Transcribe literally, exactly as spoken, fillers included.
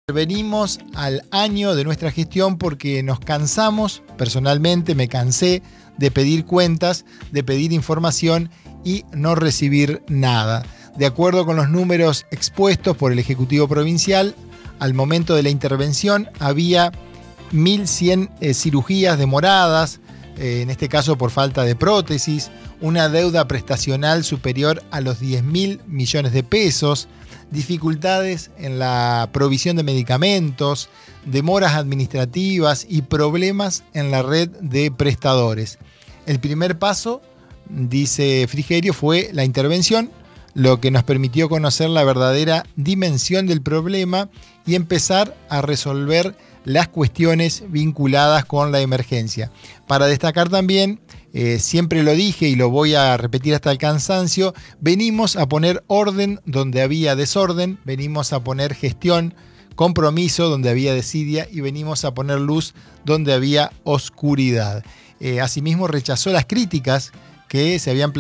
Venimos al año de nuestra gestión porque nos cansamos, personalmente me cansé de pedir cuentas, de pedir información y no recibir nada. De acuerdo con los números expuestos por el Ejecutivo Provincial, al momento de la intervención había mil cien eh, cirugías demoradas, eh, en este caso por falta de prótesis, una deuda prestacional superior a los diez mil millones de pesos, dificultades en la provisión de medicamentos, demoras administrativas y problemas en la red de prestadores. El primer paso, dice Frigerio, fue la intervención, lo que nos permitió conocer la verdadera dimensión del problema y empezar a resolver las cuestiones vinculadas con la emergencia. Para destacar también, eh, siempre lo dije y lo voy a repetir hasta el cansancio, venimos a poner orden donde había desorden, venimos a poner gestión, compromiso donde había desidia y venimos a poner luz donde había oscuridad. Eh, asimismo rechazó las críticas que se habían planteado